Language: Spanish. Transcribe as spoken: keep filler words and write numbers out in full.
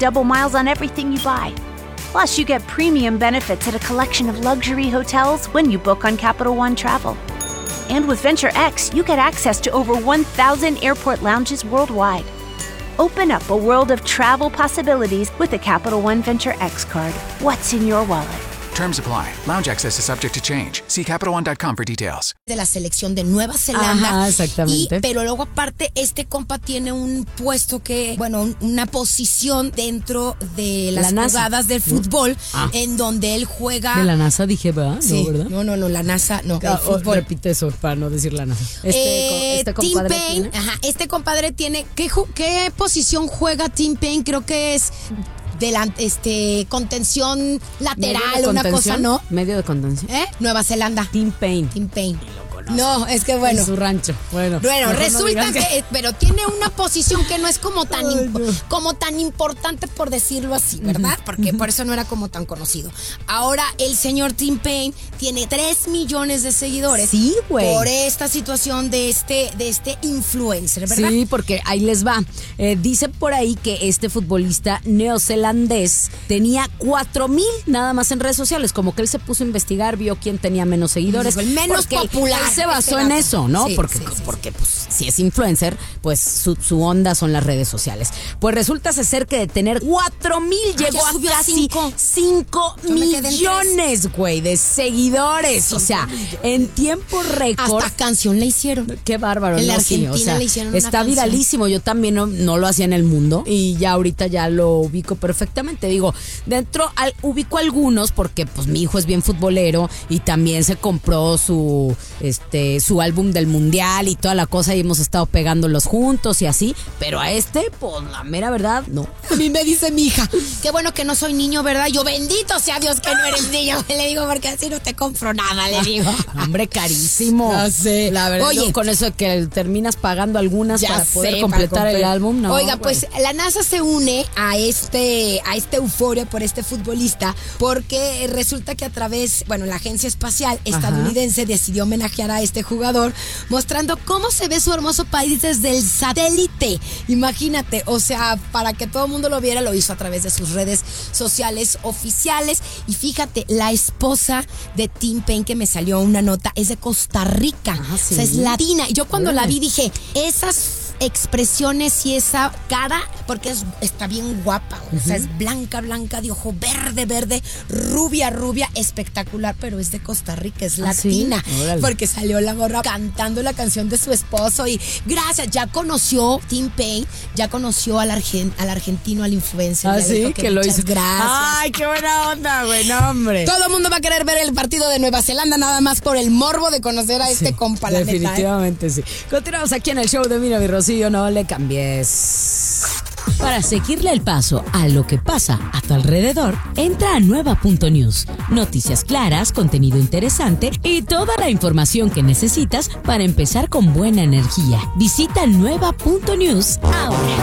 double miles on everything you buy. Plus, you get premium benefits at a collection of luxury hotels when you book on Capital One Travel. And with Venture X, you get access to over one thousand airport lounges worldwide. Open up a world of travel possibilities with the Capital One Venture X card. What's in your wallet? Terms apply. Lounge access is subject to change. See Capital One dot com for details. De la selección de Nueva Zelanda. Ajá, exactamente. Y, pero luego aparte, este compa tiene un puesto que, bueno, una posición dentro de las La NASA. jugadas del fútbol, Ah. en donde él juega. De la NASA dije, ¿verdad? Sí. No, ¿verdad? No, no, no, la NASA, no, Ah, el oh, fútbol. repite eso para no decir la NASA. Este, Eh, este Tim compadre Payne, tiene- ajá, este compadre tiene, ¿qué, ju- qué posición juega Tim Payne? Creo que es delante, este, contención lateral, ¿Medio de una cosa, contención? ¿no? Medio de contención. ¿Eh? Nueva Zelanda. Tim Payne. Tim Payne. No, es que bueno. En su rancho. Bueno, Bueno, mejor no resulta digas que, pero tiene una posición que no es como tan, Ay, imp- no. como tan importante, por decirlo así, ¿verdad? Porque por eso no era como tan conocido. Ahora el señor Tim Payne tiene tres millones de seguidores. Sí, güey. Por esta situación de este, de este influencer, ¿verdad? Sí, porque ahí les va. Eh, dice por ahí que este futbolista neozelandés tenía cuatro mil nada más en redes sociales. Como que él se puso a investigar, vio quién tenía menos seguidores. El menos porque él- popular. Él se basó este en vato. eso, ¿no? Sí, porque sí, sí, porque pues, si es influencer, pues su, su onda son las redes sociales. Pues resulta ser que de tener cuatro mil ya llegó a subió a casi cinco. cinco Yo me quedé en millones, güey, de seguidores. O sea, en tiempo récord. Hasta canción le hicieron. Qué bárbaro, En la ¿no? Sí, Argentina o sea, le hicieron una está canción. viralísimo. Yo también no, no lo hacía en el mundo y ya ahorita ya lo ubico perfectamente. Digo, dentro al, ubico algunos porque pues mi hijo es bien futbolero y también se compró su este su álbum del mundial y toda la cosa y hemos estado pegándolos juntos y así, pero a este, pues la mera verdad, no. A mí me dice mi hija, qué bueno que no soy niño, ¿verdad? Yo, bendito sea Dios que no eres niño. Le digo, porque así no te compro nada, le digo. Hombre, carísimo. Ya sé. La verdad, Oye, yo con eso de que terminas pagando algunas Ya para poder sé, completar para el comprar. álbum, no. Oiga, güey. pues la NASA se une a este a esta euforia por este futbolista porque resulta que a través, bueno, la agencia espacial estadounidense decidió homenajear a este jugador mostrando cómo se ve su hermoso país desde el satélite. Imagínate, o sea, para que todo el mundo lo viera, lo hizo a través de sus redes sociales oficiales. Y fíjate, la esposa de Tim Payne, que me salió una nota, es de Costa Rica. Ah, ¿sí? O sea, es latina. Y yo cuando la Órale. vi dije, esas expresiones y esa cara, porque es, está bien guapa, o sea, es blanca, blanca, de ojo verde, verde, rubia, rubia, espectacular, pero es de Costa Rica, es ¿Ah, sí? latina, Órale. porque salió la morra cantando la canción de su esposo y gracias, ya conoció Tim Payne, ya conoció al, argen, al argentino, al influencer. Ah, ya sí, dijo que lo muchas hizo. gracias. Ay, qué buena onda, güey, no, hombre. Todo el mundo va a querer ver el partido de Nueva Zelanda nada más por el morbo de conocer a este Sí, compa, la neta, ¿eh? definitivamente sí. Continuamos aquí en el show de Mira mi Rocío, no le cambies. Para seguirle el paso a lo que pasa a tu alrededor, entra a nueva punto news. Noticias claras, contenido interesante y toda la información que necesitas para empezar con buena energía. Visita nueva punto news ahora.